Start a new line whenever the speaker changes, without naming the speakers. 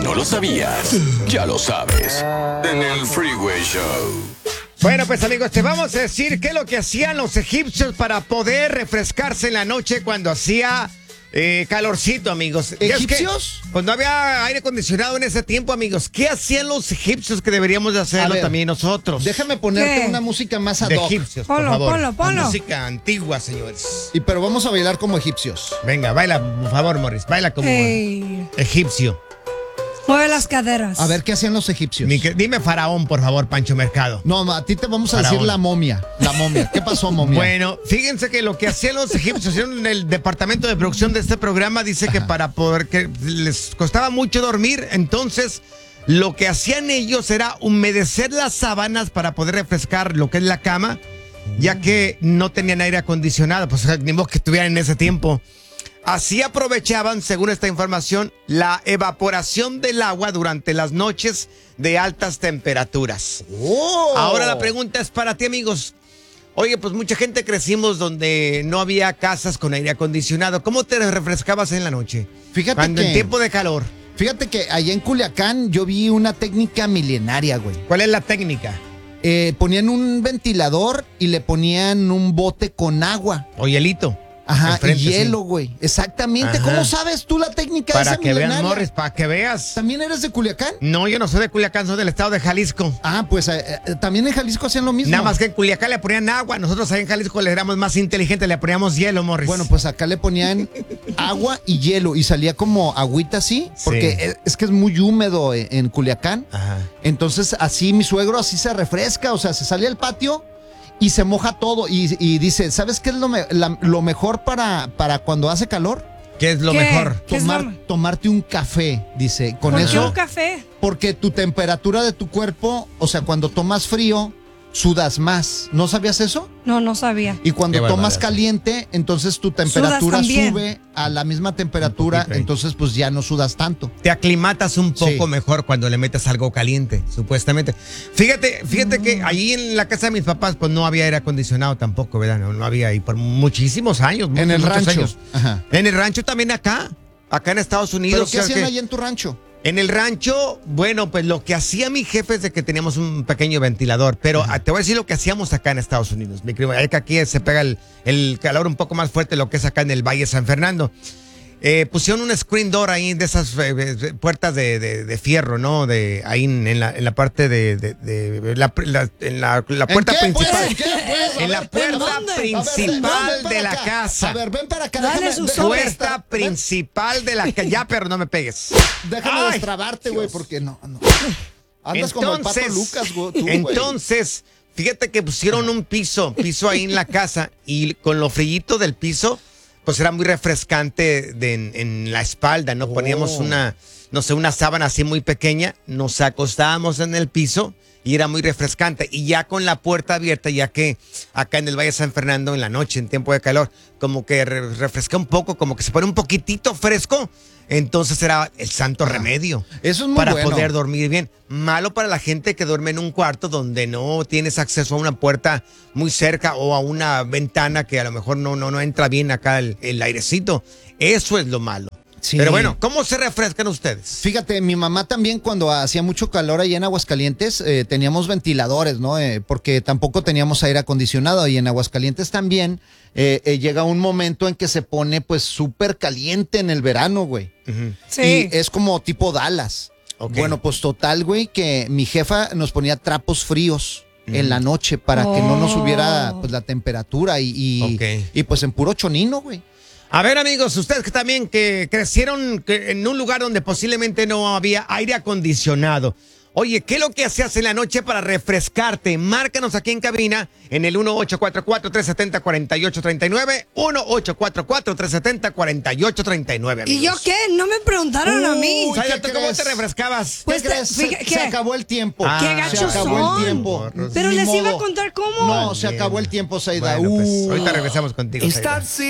no lo sabías, ya lo sabes. En el Freeway Show.
Bueno, pues amigos, te vamos a decir qué es lo que hacían los egipcios para poder refrescarse en la noche cuando hacía calorcito, amigos.
¿Egipcios?
Pues no había aire acondicionado en ese tiempo, amigos. ¿Qué hacían los egipcios que deberíamos de hacerlo también nosotros?
Déjame ponerte
¿Qué?
una música más ad
De
hoc.
egipcios, por
Ponlo,
favor.
ponlo, ponlo.
Música antigua, señores.
Pero vamos a bailar como egipcios.
Venga, baila, por favor, Morris. Baila como
Ey.
egipcio.
Mueve las caderas.
A ver, ¿qué hacían los egipcios?
Dime faraón, por favor, Pancho Mercado.
No, a ti te vamos a
Faraón.
decir la momia. La momia. ¿Qué pasó, momia?
Bueno, fíjense que lo que hacían los egipcios en el departamento de producción de este programa dice que para poder, que les costaba mucho dormir, entonces lo que hacían ellos era humedecer las sábanas para poder refrescar lo que es la cama, ya que no tenían aire acondicionado, pues ni modo que estuvieran en ese tiempo. Así aprovechaban, según esta información, la evaporación del agua durante las noches de altas temperaturas.
¡Oh!
Ahora la pregunta es para ti, amigos. Oye, pues mucha gente crecimos donde no había casas con aire acondicionado. ¿Cómo te refrescabas en la noche?
Fíjate
Cuando
que-
en tiempo de calor.
Fíjate que allá en Culiacán yo vi una técnica milenaria, güey.
¿Cuál es la técnica?
Ponían un ventilador y le ponían un bote con agua.
O hielito.
Ajá,
Enfrente,
y hielo,
sí.
güey. Exactamente.
Ajá.
¿Cómo sabes tú la técnica
Para
esa
que veas,
milenaria?
Morris, para que veas.
¿También eres de Culiacán?
No, yo no soy de Culiacán, soy del estado de Jalisco.
Ah, pues también en Jalisco hacían lo mismo.
Nada más que en Culiacán le ponían agua. Nosotros ahí en Jalisco le éramos más inteligentes, le poníamos hielo, Morris.
Bueno, pues acá le ponían agua y hielo y salía como agüita así, porque
Sí.
es que es muy húmedo en Culiacán.
Ajá.
Entonces así mi suegro así se refresca, o sea, se sale al patio y se moja todo y dice, ¿sabes qué es lo mejor para cuando hace calor?
¿Qué es lo
¿Qué?
mejor?
¿Qué es
Tomarte un café, dice. Con
¿Por qué
eso,
un café?
porque tu temperatura de tu cuerpo, o sea, cuando tomas frío, sudas más. ¿No sabías eso?
No, no sabía.
Y cuando
Qué
tomas
barbaridad.
caliente, entonces tu temperatura
también.
sube a la misma temperatura,
poquito ahí.
entonces pues ya no sudas tanto.
Te aclimatas un poco
Sí.
mejor cuando le metes algo caliente, supuestamente. Fíjate que allí en la casa de mis papás, pues no había aire acondicionado tampoco, ¿verdad? No había ahí por muchísimos años.
En el
muchos
rancho.
años.
Ajá.
En el rancho también acá en Estados Unidos.
¿Pero qué
o sea
hacían
que
ahí en tu rancho?
en el rancho, bueno, pues lo que hacía mi jefe es de que teníamos un pequeño ventilador, pero te voy a decir lo que hacíamos acá en Estados Unidos, mi querido. Es que aquí se pega el calor un poco más fuerte de lo que es acá en el Valle de San Fernando. Pusieron un screen door ahí de esas puertas de fierro, ¿no? Ahí en la parte en la puerta
¿En qué, pues?
principal.
¿En qué, pues? A
En la
ver,
puerta
¿dónde?
A ver,
principal
ven para
de la
acá.
casa.
A ver, ven para acá.
Dale
déjame-
su
déjame
sobre.
Puerta
destra-
principal de la casa. Ya, pero no me pegues.
Déjame
Ay,
destrabarte, güey, porque no. Andas como el Pato Lucas, güey. tú, güey.
Entonces, fíjate que pusieron un piso ahí en la casa y con lo frillito del piso, pues era muy refrescante en la espalda, ¿no? Poníamos una sábana así muy pequeña, nos acostábamos en el piso y era muy refrescante. Y ya con la puerta abierta, ya que acá en el Valle de San Fernando, en la noche, en tiempo de calor, como que refresca un poco, como que se pone un poquitito fresco. Entonces era el santo remedio.
Eso es muy
para
bueno.
poder dormir bien. Malo para la gente que duerme en un cuarto donde no tienes acceso a una puerta muy cerca o a una ventana que a lo mejor no entra bien acá el airecito. Eso es lo malo.
Sí.
Pero bueno, ¿cómo se refrescan ustedes?
Fíjate, mi mamá también cuando hacía mucho calor allá en Aguascalientes teníamos ventiladores, ¿no? Porque tampoco teníamos aire acondicionado y en Aguascalientes también llega un momento en que se pone pues súper caliente en el verano, güey.
Sí.
Y es como tipo Dallas.
Ok.
Bueno, pues total, güey, que mi jefa nos ponía trapos fríos en la noche para que no nos subiera pues la temperatura
Ok.
y pues en puro chonino, güey.
A ver, amigos, ustedes que también que crecieron en un lugar donde posiblemente no había aire acondicionado. Oye, ¿qué es lo que hacías en la noche para refrescarte? Márcanos aquí en cabina en el 1844-370-4839, 1844-370-4839.
¿Y yo qué? No me preguntaron a mí.
Uy,
¿Sabes
¿qué
tú cómo
crees?
te refrescabas?
Pues
¿Qué crees?
¿qué?
Se acabó el tiempo.
Ah,
¡Qué
Se
gachos
acabó
son!
el tiempo.
Pero
Ni
les iba a
modo.
contar cómo.
No, se acabó el tiempo, Saida.
Bueno, pues ahorita regresamos contigo.
Estás
Zaida.